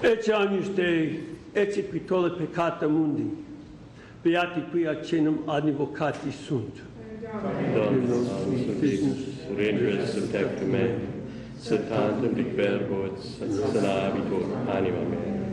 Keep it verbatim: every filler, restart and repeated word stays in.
Ecce agnus Dei, ecce qui tollit peccata mundi. Beati qui accennum advocati sunt. Dominus vobis, regnus in tectum me, sit tantum dic verbo et sanabitur anima mea.